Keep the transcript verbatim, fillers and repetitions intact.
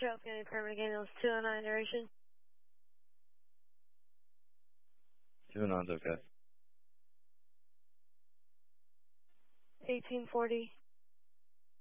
Trail County Permit Daniels two oh nine duration. two oh nine's okay. eighteen forty.